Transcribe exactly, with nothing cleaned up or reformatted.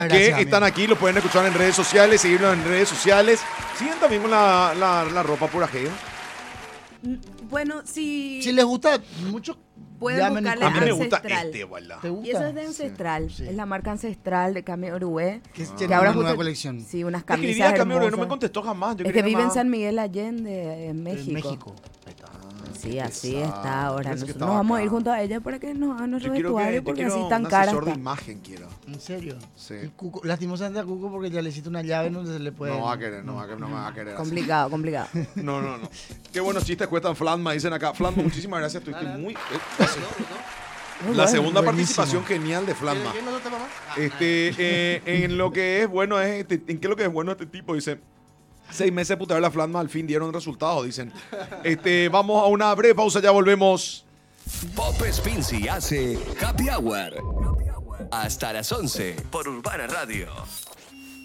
que Gracias, están amigo. aquí, lo pueden escuchar en redes sociales, seguirnos en redes sociales. Siguen también con la, la, la ropa pura G. Bueno, si, Si les gusta mucho, pueden llamen y buscarle A mí me compren. gusta Ancestral. este, voilà. ¿Te gusta? Y eso es de Ancestral, Sí. es la marca Ancestral de Cami Orué. Que Ah. tiene ahora una nueva justo- colección. Sí, unas Escribí camisas a Cami Orué, no me hermosas. contestó jamás. Yo Es que quería vive en más- San Miguel Allende, en México. En México. Sí, así pesado. está ahora. Pensé que Nosotros estaba nos vamos a acá. ir junto a ella para que nos haga Yo nuestro quiero que, vestuario yo porque quiero así tan un cara asesor de está. imagen, quiero. ¿En serio? Sí. El Cuco, lastimosamente a Cuco porque ya le hiciste una llave donde se le puede... No va a querer, no va a querer, no me va a querer. así. Complicado, complicado. No, no, no. Qué buenos chistes cuestan Flatma, dicen acá. Flatma, muchísimas gracias. Estuviste muy. eh, Muy La bueno. segunda buenísimo. participación genial de Flatma. Este, eh, en lo que es bueno es este, en qué es lo que es bueno este tipo, dice. Seis meses de puta la Flatma al fin dieron resultados, dicen. Este, vamos a una breve pausa, ya volvemos. Pop Spincy hace Happy Hour. Hasta las once por Urbana Radio.